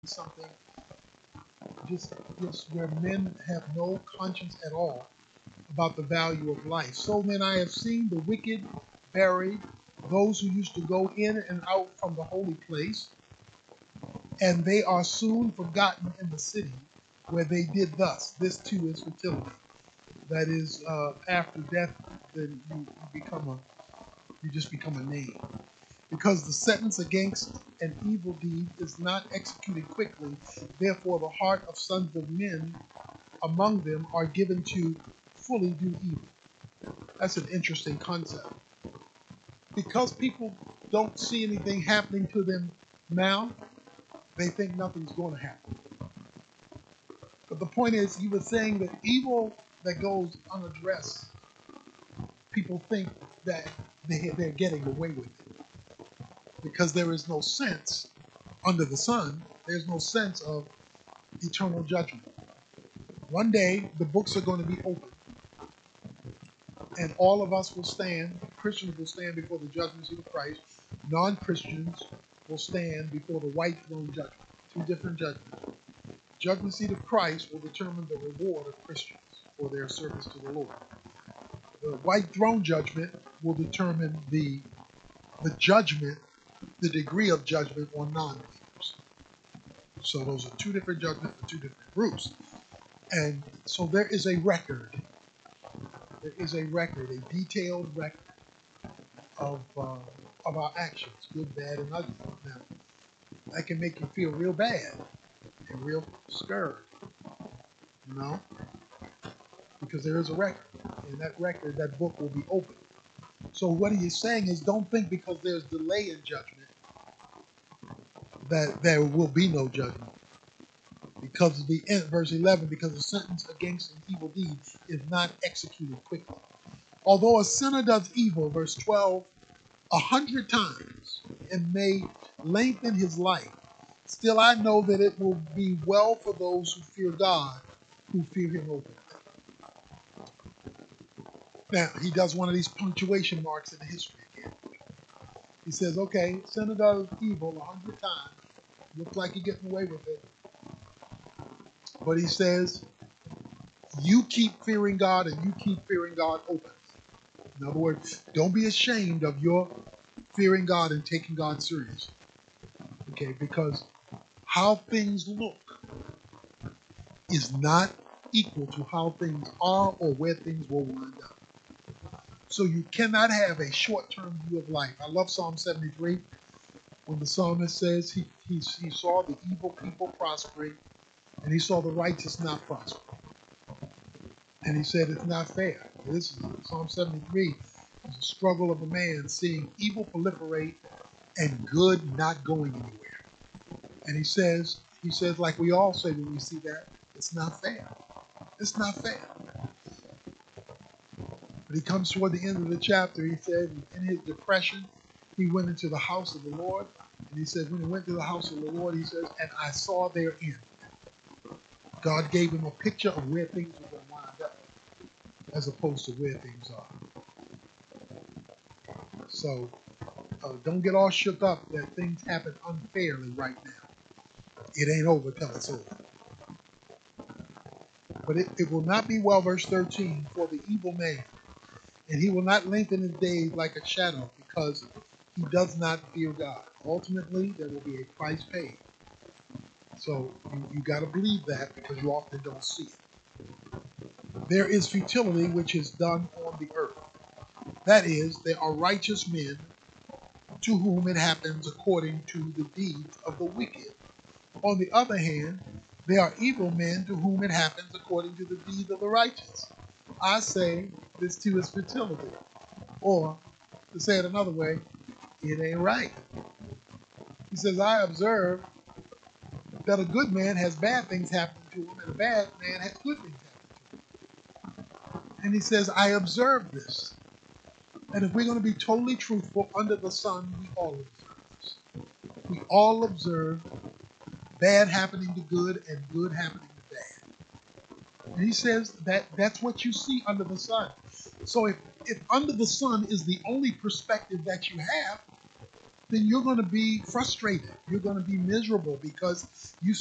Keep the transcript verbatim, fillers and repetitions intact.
something just, just where men have no conscience at all about the value of life. So then I have seen the wicked buried, those who used to go in and out from the holy place, and they are soon forgotten in the city where they did thus. This too is fertility. That is, uh, after death, then you, you become a you just become a name. Because the sentence against an evil deed is not executed quickly, therefore the heart of sons of men among them are given to fully do evil. That's an interesting concept. Because people don't see anything happening to them now, they think nothing's going to happen. But the point is, he was saying that evil that goes unaddressed, people think that they, they're getting away with it because there is no sense under the sun. There's no sense of eternal judgment. One day, the books are going to be opened, and all of us will stand. Christians will stand before the judgment seat of Christ. Non-Christians will stand before the white throne judgment. Two different judgments. Judgment seat of Christ will determine the reward of Christians for their service to the Lord. The white throne judgment will determine the the judgment, the degree of judgment on non-believers. So those are two different judgments for two different groups. And so there is a record. There is a record, a detailed record of uh, of our actions, good, bad, and ugly. Now, that can make you feel real bad and real scared, you know, because there is a record, and that record, that book will be open. So what he is saying is, don't think because there's delay in judgment that there will be no judgment. Because of the end, verse eleven, because the sentence against an evil deed is not executed quickly. Although a sinner does evil, verse twelve, a hundred times and may lengthen his life, still I know that it will be well for those who fear God, who fear him openly. Now, he does one of these punctuation marks in the history again. He says, okay, sinner does evil a hundred times. Looks like you're getting away with it. But he says, you keep fearing God and you keep fearing God openly. In other words, don't be ashamed of your fearing God and taking God seriously. Okay, because how things look is not equal to how things are or where things will wind up. So you cannot have a short-term view of life. I love Psalm seventy-three when the psalmist says he, he, he saw the evil people prospering and he saw the righteous not prospering. And he said it's not fair. This is Psalm seventy-three is a struggle of a man seeing evil proliferate and good not going anywhere. And he says, he says, like we all say when we see that, it's not fair. It's not fair. But he comes toward the end of the chapter, he said, in his depression, he went into the house of the Lord. And he said, when he went to the house of the Lord, he says, and I saw their end. God gave him a picture of where things were going to wind up, as opposed to where things are. So uh, don't get all shook up that things happen unfairly right now. It ain't over till it's over. But it, it will not be well, verse thirteen, for the evil man, and he will not lengthen his days like a shadow, because he does not fear God. Ultimately, there will be a price paid. So you, you got to believe that because you often don't see it. There is futility which is done on the earth. That is, there are righteous men to whom it happens according to the deeds of the wicked. On the other hand, there are evil men to whom it happens according to the deeds of the righteous. I say this too is futility. Or, to say it another way, it ain't right. He says, I observe that a good man has bad things happen to him, and a bad man has good things happen to him. And he says, I observe this. And if we're going to be totally truthful, under the sun, we all observe this. We all observe bad happening to good and good happening to bad. And he says that that's what you see under the sun. So if, if under the sun is the only perspective that you have, then you're going to be frustrated. You're going to be miserable because you